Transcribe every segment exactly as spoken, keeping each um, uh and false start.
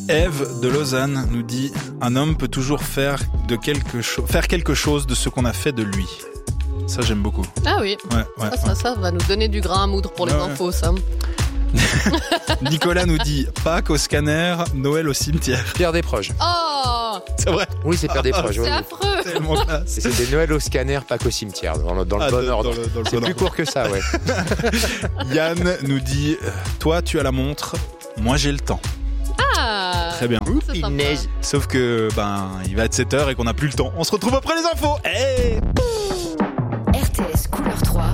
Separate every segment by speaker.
Speaker 1: Ève de Lausanne nous dit « Un homme peut toujours faire, de quelque cho- faire quelque chose de ce qu'on a fait de lui ». Ça, j'aime beaucoup.
Speaker 2: Ah oui,
Speaker 1: Ouais, ouais,
Speaker 2: ça, ça,
Speaker 1: ouais.
Speaker 2: ça va nous donner du grain à moudre pour les
Speaker 1: Ouais, ouais.
Speaker 2: infos, ça.
Speaker 1: Nicolas nous dit « Pâques au scanner, Noël au cimetière
Speaker 3: Pierre Desproges.
Speaker 2: Oh, ».
Speaker 1: C'est vrai,
Speaker 3: Oui, c'est Pierre Desproges. oui,
Speaker 2: c'est
Speaker 3: oui.
Speaker 2: affreux.
Speaker 1: tellement classe.
Speaker 3: Et c'était Noël au scanner, pas qu'au cimetière, dans le, dans le
Speaker 1: Ah,
Speaker 3: bon
Speaker 1: dans-
Speaker 3: ordre.
Speaker 1: dans le- dans le
Speaker 3: C'est
Speaker 1: bon
Speaker 3: plus
Speaker 1: ordre.
Speaker 3: court que ça, ouais.
Speaker 1: Yann nous dit euh, « Toi, tu as la montre, moi j'ai le temps
Speaker 2: Ah, ».
Speaker 1: Très bien.
Speaker 2: c'est sympa.
Speaker 1: Sauf que, ben, il va être sept heures et qu'on n'a plus le temps. On se retrouve après les infos. Hey
Speaker 4: R T S Couleur trois.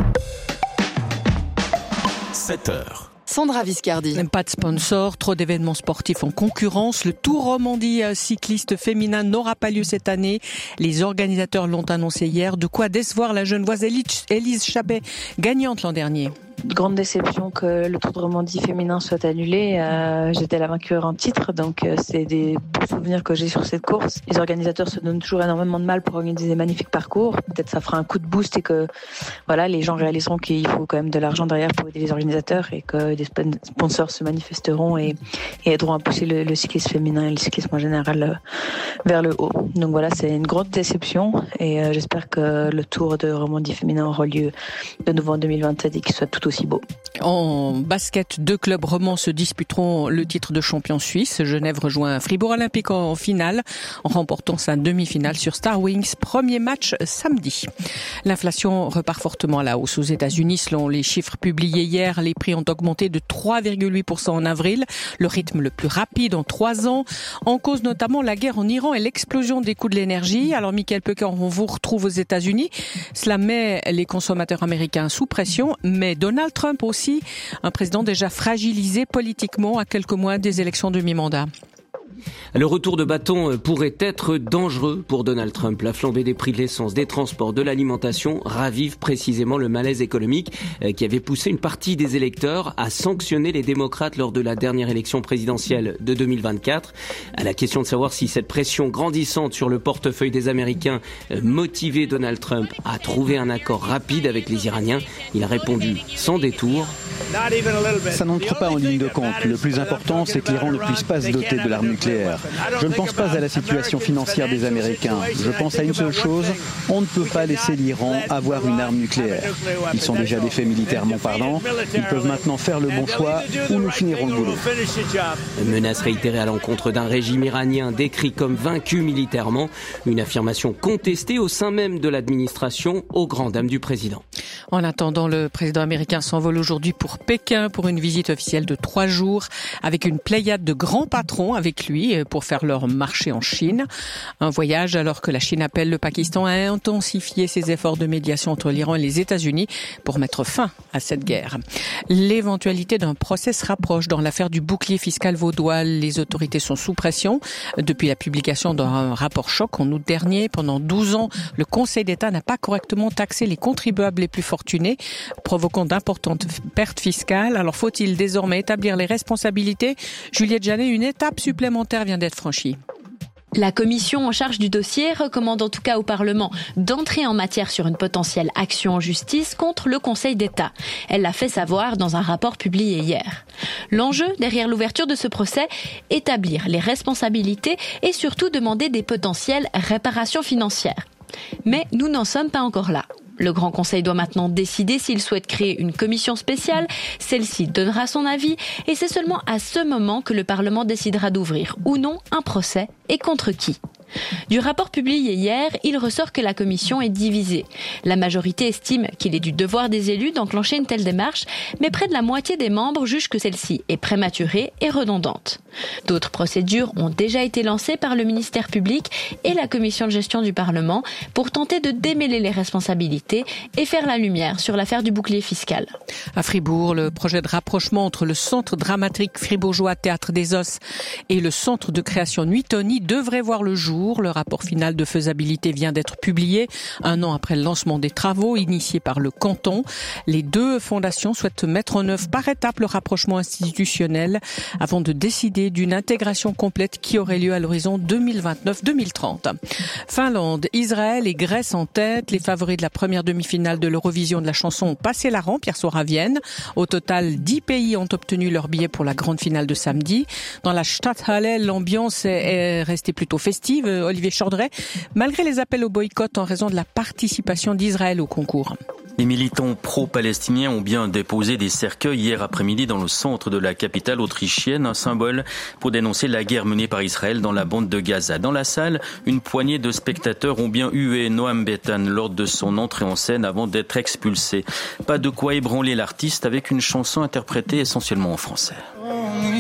Speaker 5: sept heures.
Speaker 4: Sandra Viscardi.
Speaker 6: Pas de sponsor, trop d'événements sportifs en concurrence. Le Tour Romandie cycliste féminin n'aura pas lieu cette année. Les organisateurs l'ont annoncé hier. De quoi décevoir la Genevoise Élise Chabet, gagnante l'an dernier.
Speaker 7: Grande déception que le Tour de Romandie féminin soit annulé. Euh, j'étais la vainqueur en titre, donc euh, c'est des beaux souvenirs que j'ai sur cette course. Les organisateurs se donnent toujours énormément de mal pour organiser des magnifiques parcours. Peut-être ça fera un coup de boost et que voilà, les gens réaliseront qu'il faut quand même de l'argent derrière pour aider les organisateurs et que des sponsors se manifesteront et, et aideront à pousser le, le cyclisme féminin et le cyclisme en général euh, vers le haut. Donc voilà, c'est une grande déception et euh, j'espère que le Tour de Romandie féminin aura lieu de nouveau en deux mille vingt-sept et qu'il soit tout aussi beau.
Speaker 6: En basket, deux clubs romans se disputeront le titre de champion suisse. Genève rejoint Fribourg Olympique en finale, en remportant sa demi-finale sur Star Wings. Premier match samedi. L'inflation repart fortement à la hausse aux États-Unis. Selon les chiffres publiés hier, les prix ont augmenté de trois virgule huit pour cent en avril, le rythme le plus rapide en trois ans. En cause notamment la guerre en Iran et l'explosion des coûts de l'énergie. Alors, Mickaël Peuquin, on vous retrouve aux États-Unis. Cela met les consommateurs américains sous pression, mais Donald Trump aussi, un président déjà fragilisé politiquement à quelques mois des élections de mi-mandat.
Speaker 8: Le retour de bâton pourrait être dangereux pour Donald Trump. La flambée des prix de l'essence, des transports, de l'alimentation ravive précisément le malaise économique qui avait poussé une partie des électeurs à sanctionner les démocrates lors de la dernière élection présidentielle de deux mille vingt-quatre. À la question de savoir si cette pression grandissante sur le portefeuille des Américains motivait Donald Trump à trouver un accord rapide avec les Iraniens, il a répondu sans détour.
Speaker 9: Ça n'entre pas en ligne de compte. Le plus important, c'est que l'Iran ne puisse pas se doter de l'arme nucléaire. Je ne pense pas à la situation financière des Américains. Je pense à une seule chose, on ne peut pas laisser l'Iran avoir une arme nucléaire. Ils sont déjà défaits militairement parlant. Ils peuvent maintenant faire le bon choix ou nous finirons le boulot.
Speaker 8: Menace réitérée à l'encontre d'un régime iranien décrit comme vaincu militairement. Une affirmation contestée au sein même de l'administration aux grandes dames du président.
Speaker 6: En attendant, le président américain s'envole aujourd'hui pour Pékin pour une visite officielle de trois jours avec une pléiade de grands patrons avec lui pour faire leur marché en Chine. Un voyage alors que la Chine appelle le Pakistan à intensifier ses efforts de médiation entre l'Iran et les États-Unis pour mettre fin à cette guerre. L'éventualité d'un procès se rapproche dans l'affaire du bouclier fiscal vaudois. Les autorités sont sous pression depuis la publication d'un rapport choc en août dernier. Pendant douze ans, le Conseil d'État n'a pas correctement taxé les contribuables les plus fortunés, provoquant d'importantes pertes fiscales. Alors faut-il désormais établir les responsabilités ? Juliette Janet, une étape supplémentaire vient d'être franchie.
Speaker 10: La commission en charge du dossier recommande en tout cas au Parlement d'entrer en matière sur une potentielle action en justice contre le Conseil d'État. Elle l'a fait savoir dans un rapport publié hier. L'enjeu derrière l'ouverture de ce procès, établir les responsabilités et surtout demander des potentielles réparations financières. Mais nous n'en sommes pas encore là. Le Grand Conseil doit maintenant décider s'il souhaite créer une commission spéciale. Celle-ci donnera son avis et c'est seulement à ce moment que le Parlement décidera d'ouvrir ou non un procès et contre qui. Du rapport publié hier, il ressort que la commission est divisée. La majorité estime qu'il est du devoir des élus d'enclencher une telle démarche, mais près de la moitié des membres jugent que celle-ci est prématurée et redondante. D'autres procédures ont déjà été lancées par le ministère public et la commission de gestion du Parlement pour tenter de démêler les responsabilités et faire la lumière sur l'affaire du bouclier fiscal.
Speaker 6: À Fribourg, le projet de rapprochement entre le centre dramatique fribourgeois Théâtre des Os et le centre de création Nuitoni devrait voir le jour. jours. Le rapport final de faisabilité vient d'être publié un an après le lancement des travaux initiés par le canton. Les deux fondations souhaitent mettre en œuvre par étapes le rapprochement institutionnel avant de décider d'une intégration complète qui aurait lieu à l'horizon deux mille vingt-neuf deux mille trente. Finlande, Israël et Grèce en tête. Les favoris de la première demi-finale de l'Eurovision de la chanson ont passé la rampe hier soir à Vienne. Au total, dix pays ont obtenu leur billet pour la grande finale de samedi. Dans la Stadthalle, l'ambiance est restée plutôt festive. Olivier Chordray, malgré les appels au boycott en raison de la participation d'Israël au concours.
Speaker 5: Les militants pro-palestiniens ont bien déposé des cercueils hier après-midi dans le centre de la capitale autrichienne, un symbole pour dénoncer la guerre menée par Israël dans la bande de Gaza. Dans la salle, une poignée de spectateurs ont bien hué Noam Betan lors de son entrée en scène avant d'être expulsé. Pas de quoi ébranler l'artiste avec une chanson interprétée essentiellement en français.